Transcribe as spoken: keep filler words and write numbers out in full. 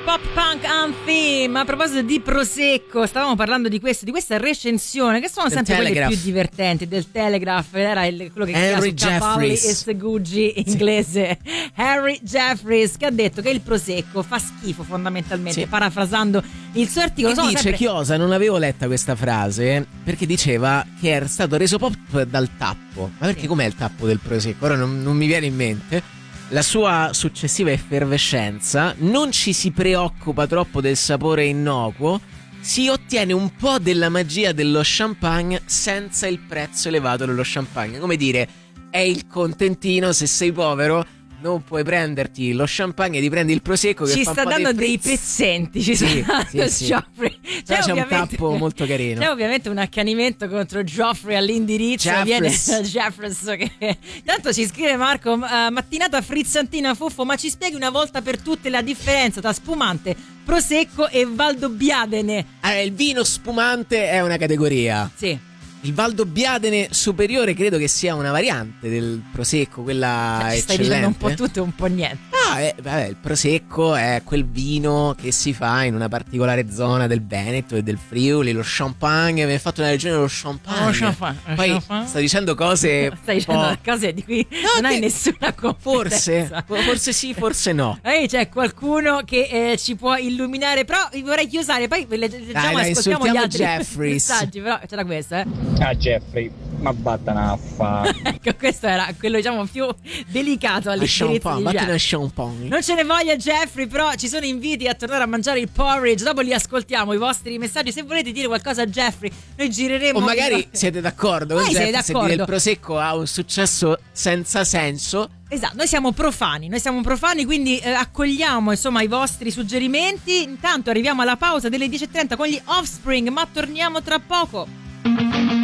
Pop Punk Anthem. A proposito di Prosecco, stavamo parlando di questo, di questa recensione, che sono del sempre Telegraph. quelle più divertenti. Del Telegraph, era il, quello che Henry chiama su Cavalli e Jeffries. Segugi inglese. Sì. Harry Jeffries, che ha detto che il Prosecco fa schifo fondamentalmente, sì. parafrasando il suo articolo. E Sono dice sempre... Chiosa, non avevo letta questa frase perché diceva che era stato reso pop dal tappo. Ma perché Sì. com'è il tappo del Prosecco? Ora non, non mi viene in mente. La sua successiva effervescenza, non ci si preoccupa troppo del sapore innocuo, si ottiene un po' della magia dello champagne senza il prezzo elevato dello champagne. Come dire, è il contentino, se sei povero non puoi prenderti lo champagne, ti prendi il Prosecco che ci fa sta un po' dando di dei frizz. pezzenti, ci Sì, sta sì, dando sì. Geoffrey. C'è, c'è un tappo molto carino. C'è ovviamente un accanimento contro Geoffrey all'indirizzo. Jeffries. Viene Jeffries che... Tanto ci scrive Marco, uh, mattinata frizzantina Fuffo, ma ci spieghi una volta per tutte la differenza tra spumante, Prosecco e Valdobbiadene? Allora, il vino spumante è una categoria. Sì. Il Valdobbiadene superiore credo che sia una variante del Prosecco, quella Cioè, ci stai eccellente. dicendo un po' tutto e un po' niente. Ah, eh, vabbè, il Prosecco è quel vino che si fa in una particolare zona del Veneto e del Friuli, lo champagne, mi hai fatto una regione dello champagne. Oh, champagne, Poi champagne. sta dicendo cose Stai dicendo po'... cose di cui No, non che- hai nessuna Forse, competenza. forse sì, forse no. Ehi, c'è qualcuno che eh, ci può illuminare, però vi vorrei chiusare, poi le- leggiamo Dai, e dai, ascoltiamo gli insultiamo altri Jeffries. messaggi, però c'era questo, eh. Ah, Jeffrey, ma vattene a fa. Ecco, questo era quello, diciamo, più delicato A all'indirizzo champagne, di vattene a Jeff. champagne. Non ce ne voglia Jeffrey, però ci sono inviti a tornare a mangiare il porridge. Dopo li ascoltiamo i vostri messaggi. Se volete dire qualcosa a Jeffrey, noi gireremo. O magari siete d'accordo con Magari siete Jeff, se d'accordo. dire il Prosecco ha un successo senza senso. Esatto, noi siamo profani, noi siamo profani, quindi eh, accogliamo insomma i vostri suggerimenti. Intanto arriviamo alla pausa delle dieci e trenta con gli Offspring, ma torniamo tra poco.